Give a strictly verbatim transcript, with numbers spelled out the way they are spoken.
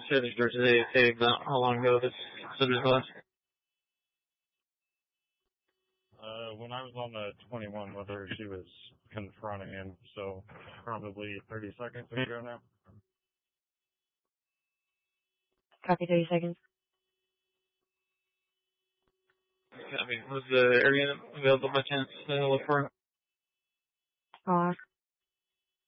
service door today, say about how long ago this subject was? Uh, when I was on the twenty-one with her, she was confronting him, so probably thirty seconds ago now. Copy, thirty seconds. I mean, was the area available by chance to look for? I'll ask.